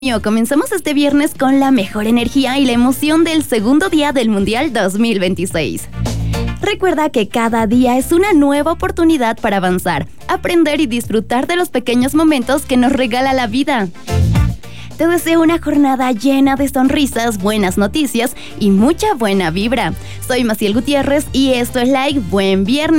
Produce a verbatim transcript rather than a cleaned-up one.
Comenzamos este viernes con la mejor energía y la emoción del segundo día del Mundial dos mil veintiséis. Recuerda que cada día es una nueva oportunidad para avanzar, aprender y disfrutar de los pequeños momentos que nos regala la vida. Te deseo una jornada llena de sonrisas, buenas noticias y mucha buena vibra. Soy Maciel Gutiérrez y esto es Like Buen Viernes.